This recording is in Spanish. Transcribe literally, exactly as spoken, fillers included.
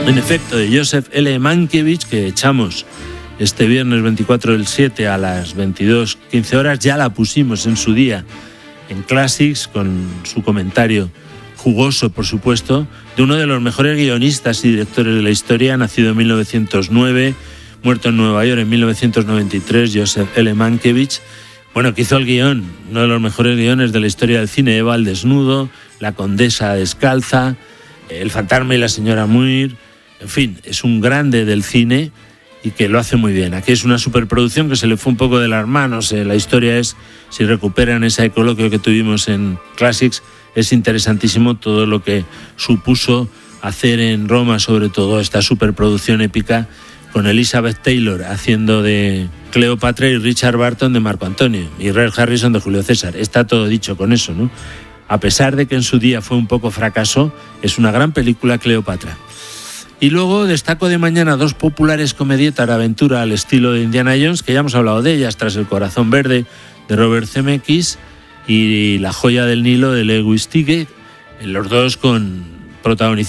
En efecto, de Joseph L. Mankiewicz, que echamos este viernes veinticuatro del siete a las veintidós quince horas, ya la pusimos en su día en Classics con su comentario jugoso, por supuesto, de uno de los mejores guionistas y directores de la historia, nacido en mil novecientos nueve, muerto en Nueva York en mil novecientos noventa y tres, Joseph L. Mankiewicz, bueno, que hizo el guión, uno de los mejores guiones de la historia del cine, Eva al desnudo, La condesa descalza, El fantasma y la señora Muir, en fin, es un grande del cine y que lo hace muy bien. Aquí es una superproducción que se le fue un poco de las manos. La historia es, si recuperan ese coloquio que tuvimos en Classics, es interesantísimo todo lo que supuso hacer en Roma, sobre todo esta superproducción épica, con Elizabeth Taylor haciendo de Cleopatra y Richard Barton de Marco Antonio y Ray Harrison de Julio César. Está todo dicho con eso, ¿no? A pesar de que en su día fue un poco fracaso, es una gran película, Cleopatra. Y luego destaco de mañana dos populares comedietas de aventura al estilo de Indiana Jones, que ya hemos hablado de ellas, tras El corazón verde de Robert Zemeckis y La joya del Nilo de Lewis Teague, los dos con protagonizados